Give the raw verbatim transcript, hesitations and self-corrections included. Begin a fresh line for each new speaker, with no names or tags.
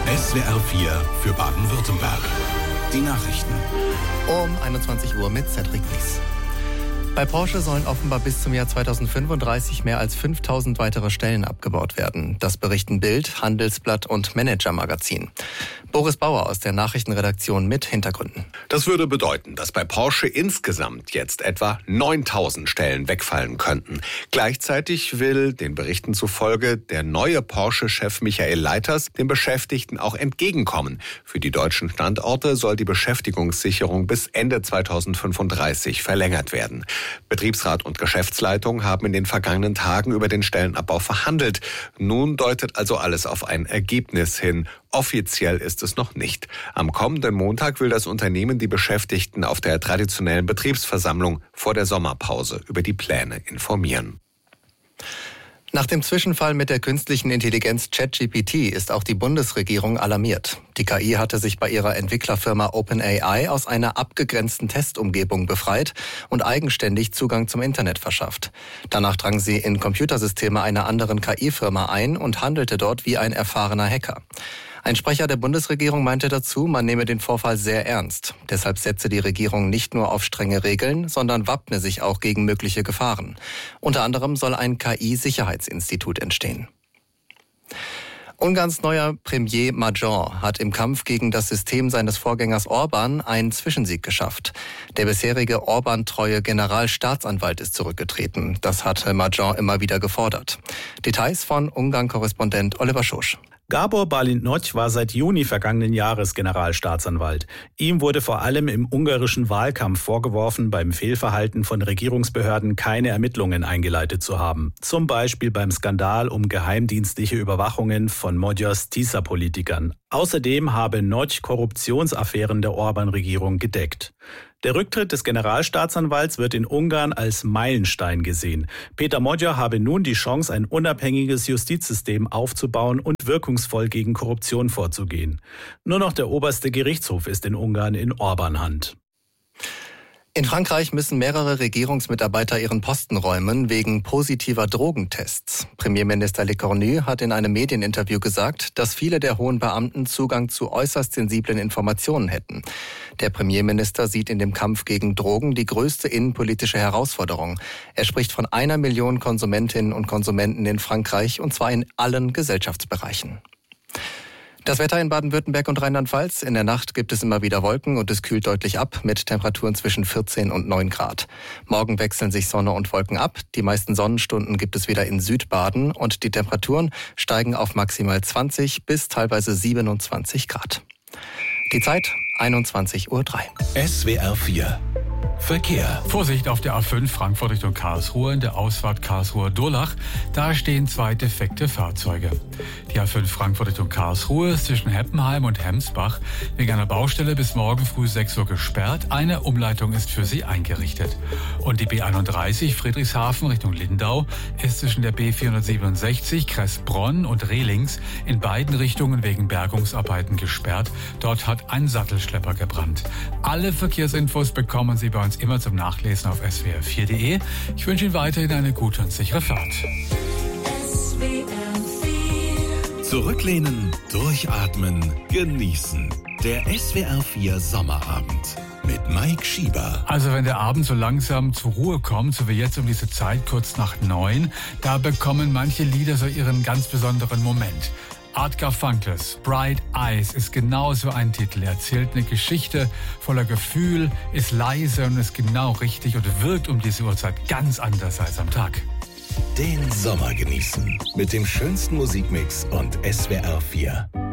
S W R vier für Baden-Württemberg. Die Nachrichten.
Um einundzwanzig Uhr mit Cedric Nies. Bei Porsche sollen offenbar bis zum Jahr zweitausendfünfunddreißig mehr als fünftausend weitere Stellen abgebaut werden. Das berichten Bild, Handelsblatt und Manager Magazin. Boris Bauer aus der Nachrichtenredaktion mit Hintergründen.
Das würde bedeuten, dass bei Porsche insgesamt jetzt etwa neuntausend Stellen wegfallen könnten. Gleichzeitig will, den Berichten zufolge, der neue Porsche-Chef Michael Leiters den Beschäftigten auch entgegenkommen. Für die deutschen Standorte soll die Beschäftigungssicherung bis Ende zweitausendfünfunddreißig verlängert werden. Betriebsrat und Geschäftsleitung haben in den vergangenen Tagen über den Stellenabbau verhandelt. Nun deutet also alles auf ein Ergebnis hin. Offiziell ist es noch nicht. Am kommenden Montag will das Unternehmen die Beschäftigten auf der traditionellen Betriebsversammlung vor der Sommerpause über die Pläne informieren.
Nach dem Zwischenfall mit der künstlichen Intelligenz ChatGPT ist auch die Bundesregierung alarmiert. Die K I hatte sich bei ihrer Entwicklerfirma OpenAI aus einer abgegrenzten Testumgebung befreit und eigenständig Zugang zum Internet verschafft. Danach drang sie in Computersysteme einer anderen K I-Firma ein und handelte dort wie ein erfahrener Hacker. Ein Sprecher der Bundesregierung meinte dazu, man nehme den Vorfall sehr ernst. Deshalb setze die Regierung nicht nur auf strenge Regeln, sondern wappne sich auch gegen mögliche Gefahren. Unter anderem soll ein K I-Sicherheitsinstitut entstehen. Ungarns neuer Premier Magyar hat im Kampf gegen das System seines Vorgängers Orban einen Zwischensieg geschafft. Der bisherige Orban-treue Generalstaatsanwalt ist zurückgetreten. Das hatte Magyar immer wieder gefordert. Details von Ungarn-Korrespondent Oliver Schosch.
Gábor Bálint Nagy war seit Juni vergangenen Jahres Generalstaatsanwalt. Ihm wurde vor allem im ungarischen Wahlkampf vorgeworfen, beim Fehlverhalten von Regierungsbehörden keine Ermittlungen eingeleitet zu haben. Zum Beispiel beim Skandal um geheimdienstliche Überwachungen von Magyars Tisza-Politikern. Außerdem habe Nagy Korruptionsaffären der Orban-Regierung gedeckt. Der Rücktritt des Generalstaatsanwalts wird in Ungarn als Meilenstein gesehen. Péter Magyar habe nun die Chance, ein unabhängiges Justizsystem aufzubauen und wirkungsvoll gegen Korruption vorzugehen. Nur noch der oberste Gerichtshof ist in Ungarn in Orban-Hand.
In Frankreich müssen mehrere Regierungsmitarbeiter ihren Posten räumen wegen positiver Drogentests. Premierminister Lecornu hat in einem Medieninterview gesagt, dass viele der hohen Beamten Zugang zu äußerst sensiblen Informationen hätten. Der Premierminister sieht in dem Kampf gegen Drogen die größte innenpolitische Herausforderung. Er spricht von einer Million Konsumentinnen und Konsumenten in Frankreich, und zwar in allen Gesellschaftsbereichen. Das Wetter in Baden-Württemberg und Rheinland-Pfalz. In der Nacht gibt es immer wieder Wolken und es kühlt deutlich ab mit Temperaturen zwischen vierzehn und neun Grad. Morgen wechseln sich Sonne und Wolken ab. Die meisten Sonnenstunden gibt es wieder in Südbaden und die Temperaturen steigen auf maximal zwanzig bis teilweise siebenundzwanzig Grad. Die Zeit einundzwanzig Uhr drei.
S W R vier Verkehr.
Vorsicht auf der A fünf Frankfurt Richtung Karlsruhe in der Ausfahrt Karlsruhe-Durlach. Da stehen zwei defekte Fahrzeuge. Die A fünf Frankfurt Richtung Karlsruhe ist zwischen Heppenheim und Hemsbach wegen einer Baustelle bis morgen früh sechs Uhr gesperrt. Eine Umleitung ist für sie eingerichtet. Und die B einunddreißig Friedrichshafen Richtung Lindau ist zwischen der B vierhundertsiebenundsechzig Kressbronn und Rehlings in beiden Richtungen wegen Bergungsarbeiten gesperrt. Dort hat ein Sattelschlepper gebrannt. Alle Verkehrsinfos bekommen Sie bei uns immer zum Nachlesen auf S W R vier Punkt de. Ich wünsche Ihnen weiterhin eine gute und sichere Fahrt.
S W R vier. Zurücklehnen, durchatmen, genießen. Der S W R vier Sommerabend mit Mike Schieber.
Also wenn der Abend so langsam zur Ruhe kommt, so wie jetzt um diese Zeit kurz nach neun, da bekommen manche Lieder so ihren ganz besonderen Moment. Art Garfunkel's Bright Eyes ist genau so ein Titel. Er erzählt eine Geschichte voller Gefühl, ist leise und ist genau richtig und wirkt um diese Uhrzeit ganz anders als am Tag.
Den Sommer genießen mit dem schönsten Musikmix und S W R vier.